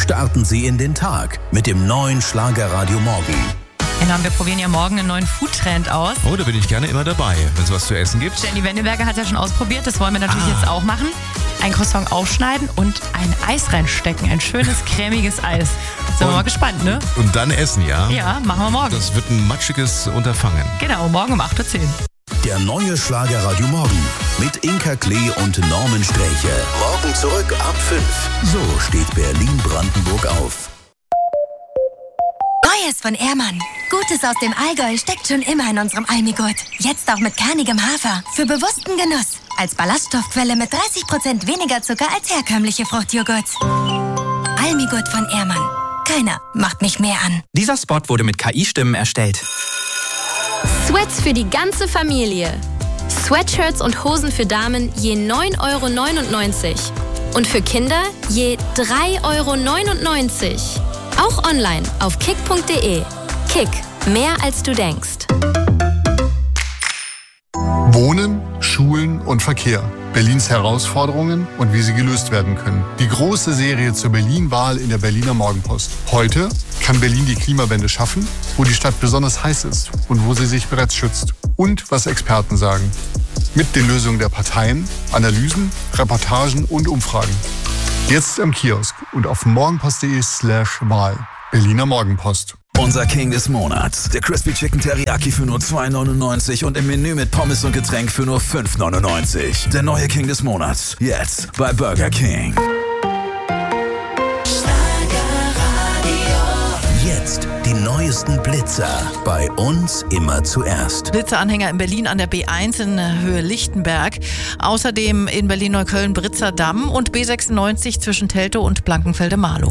Starten Sie in den Tag mit dem neuen Schlagerradio Morgen. Genau, wir probieren ja morgen einen neuen Foodtrend aus. Oh, da bin ich gerne immer dabei, wenn es was zu essen gibt. Jenny Wendelberger hat ja schon ausprobiert, das wollen wir natürlich jetzt auch machen. Ein Croissant aufschneiden und ein Eis reinstecken, ein schönes, cremiges Eis. Sind wir mal gespannt, ne? Und dann essen, ja? Ja, machen wir morgen. Das wird ein matschiges Unterfangen. Genau, morgen um 8:10 Uhr. Der neue Schlagerradio Morgen mit Inka Klee und Norman Sträche. Morgen zurück ab 5. So steht Berlin-Brandenburg auf. Neues von Ehrmann. Gutes aus dem Allgäu steckt schon immer in unserem Almigurt. Jetzt auch mit kernigem Hafer. Für bewussten Genuss. Als Ballaststoffquelle mit 30% weniger Zucker als herkömmliche Fruchtjoghurts. Almigurt von Ehrmann. Keiner macht mich mehr an. Dieser Spot wurde mit KI-Stimmen erstellt. Sweats für die ganze Familie. Sweatshirts und Hosen für Damen je 9,99 € und für Kinder je 3,99 €. Auch online auf kick.de. Kick, mehr als du denkst. Wohnen, Schulen und Verkehr. Berlins Herausforderungen und wie sie gelöst werden können. Die große Serie zur Berlin-Wahl in der Berliner Morgenpost. Heute kann Berlin die Klimawende schaffen, wo die Stadt besonders heiß ist und wo sie sich bereits schützt. Und was Experten sagen. Mit den Lösungen der Parteien, Analysen, Reportagen und Umfragen. Jetzt am Kiosk und auf morgenpost.de/Wahl. Berliner Morgenpost. Unser King des Monats. Der Crispy Chicken Teriyaki für nur 2,99 € und im Menü mit Pommes und Getränk für nur 5,99 €. Der neue King des Monats. Jetzt bei Burger King. Jetzt die neuesten Blitzer. Bei uns immer zuerst. Blitzeranhänger in Berlin an der B1 in Höhe Lichtenberg. Außerdem in Berlin-Neukölln Britzer Damm und B96 zwischen Teltow und Blankenfelde-Marlow.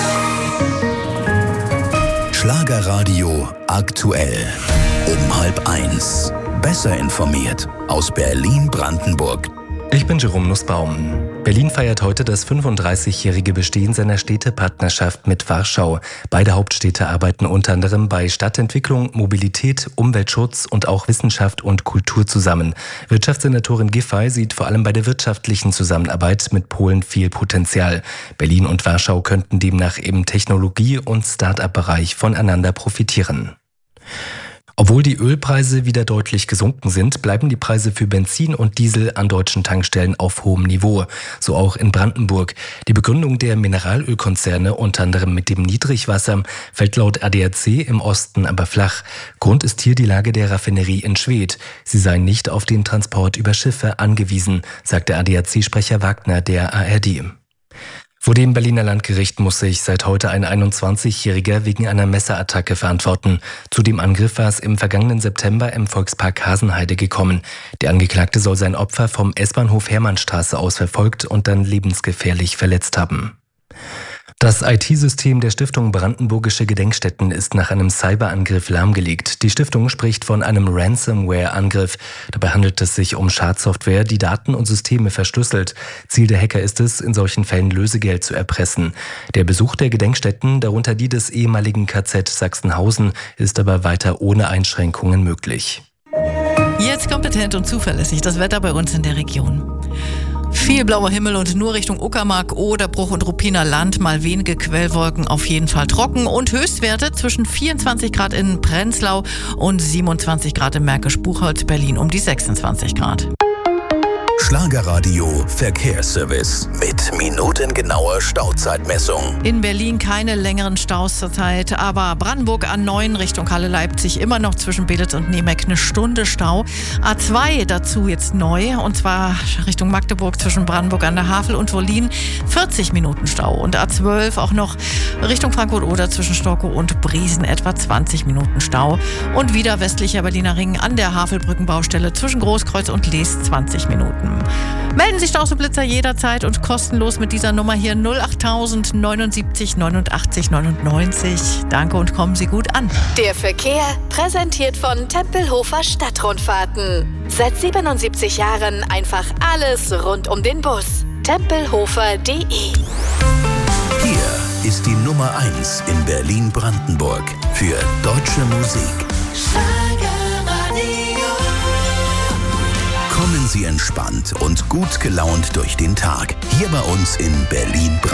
Schlagerradio aktuell. Um 12:30. Besser informiert aus Berlin-Brandenburg. Ich bin Jerome Nussbaum. Berlin feiert heute das 35-jährige Bestehen seiner Städtepartnerschaft mit Warschau. Beide Hauptstädte arbeiten unter anderem bei Stadtentwicklung, Mobilität, Umweltschutz und auch Wissenschaft und Kultur zusammen. Wirtschaftssenatorin Giffey sieht vor allem bei der wirtschaftlichen Zusammenarbeit mit Polen viel Potenzial. Berlin und Warschau könnten demnach im Technologie- und Start-up-Bereich voneinander profitieren. Obwohl die Ölpreise wieder deutlich gesunken sind, bleiben die Preise für Benzin und Diesel an deutschen Tankstellen auf hohem Niveau. So auch in Brandenburg. Die Begründung der Mineralölkonzerne, unter anderem mit dem Niedrigwasser, fällt laut ADAC im Osten aber flach. Grund ist hier die Lage der Raffinerie in Schwedt. Sie seien nicht auf den Transport über Schiffe angewiesen, sagt der ADAC-Sprecher Wagner der ARD. Vor dem Berliner Landgericht muss sich seit heute ein 21-Jähriger wegen einer Messerattacke verantworten. Zu dem Angriff war es im vergangenen September im Volkspark Hasenheide gekommen. Der Angeklagte soll sein Opfer vom S-Bahnhof Hermannstraße aus verfolgt und dann lebensgefährlich verletzt haben. Das IT-System der Stiftung Brandenburgische Gedenkstätten ist nach einem Cyberangriff lahmgelegt. Die Stiftung spricht von einem Ransomware-Angriff. Dabei handelt es sich um Schadsoftware, die Daten und Systeme verschlüsselt. Ziel der Hacker ist es, in solchen Fällen Lösegeld zu erpressen. Der Besuch der Gedenkstätten, darunter die des ehemaligen KZ Sachsenhausen, ist aber weiter ohne Einschränkungen möglich. Jetzt kompetent und zuverlässig das Wetter bei uns in der Region. Viel blauer Himmel und nur Richtung Uckermark, Oderbruch und Ruppiner Land mal wenige Quellwolken, auf jeden Fall trocken und Höchstwerte zwischen 24 Grad in Prenzlau und 27 Grad in Märkisch-Buchholz, Berlin um die 26 Grad. Schlagerradio Verkehrsservice mit minutengenauer Stauzeitmessung. In Berlin keine längeren Staus zurzeit, aber Brandenburg A9 Richtung Halle-Leipzig immer noch zwischen Belitz und Nemeck eine Stunde Stau. A2 dazu jetzt neu und zwar Richtung Magdeburg zwischen Brandenburg an der Havel und Wollin 40 Minuten Stau. Und A12 auch noch Richtung Frankfurt-Oder zwischen Stockow und Briesen etwa 20 Minuten Stau. Und wieder westlicher Berliner Ring an der Havelbrückenbaustelle zwischen Großkreuz und Lees 20 Minuten. Melden Sie Staus und Blitzer jederzeit und kostenlos mit dieser Nummer hier 08000 79 89 99. Danke und kommen Sie gut an. Der Verkehr präsentiert von Tempelhofer Stadtrundfahrten. Seit 77 Jahren einfach alles rund um den Bus. Tempelhofer.de. Hier ist die Nummer 1 in Berlin-Brandenburg für deutsche Musik. Kommen Sie entspannt und gut gelaunt durch den Tag. Hier bei uns in Berlin-Brandenburg.